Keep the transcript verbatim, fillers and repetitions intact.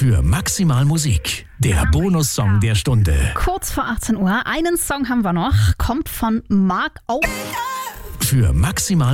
Für maximal Musik, der Bonussong der Stunde. Kurz vor achtzehn Uhr, einen Song haben wir noch, kommt von Mark O. Für maximal